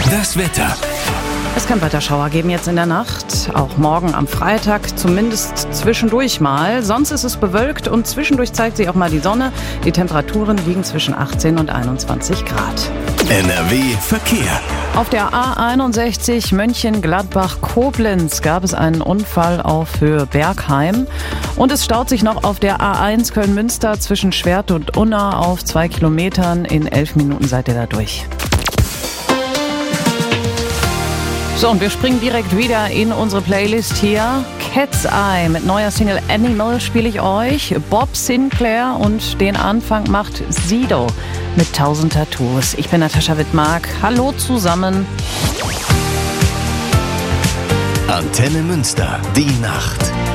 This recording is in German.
Das Wetter. Es kann weiter Schauer geben jetzt in der Nacht, auch morgen am Freitag, zumindest zwischendurch mal. Sonst ist es bewölkt und zwischendurch zeigt sich auch mal die Sonne. Die Temperaturen liegen zwischen 18 und 21 Grad. NRW Verkehr. Auf der A61 Mönchengladbach-Koblenz gab es einen Unfall auf Höhe Bergheim. Und es staut sich noch auf der A1 Köln-Münster zwischen Schwert und Unna auf 2 Kilometern. In 11 Minuten seid ihr da durch. So, und wir springen direkt wieder in unsere Playlist hier. Cat's Eye mit neuer Single Animal spiele ich euch. Bob Sinclair und den Anfang macht Sido mit 1000 Tattoos. Ich bin Natascha Wittmark. Hallo zusammen. Antenne Münster, die Nacht.